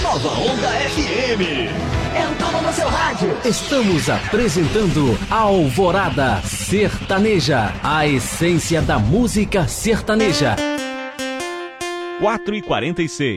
Nova Onda FM. É o dono do seu rádio. Estamos apresentando Alvorada Sertaneja, a essência da música sertaneja. 4h46.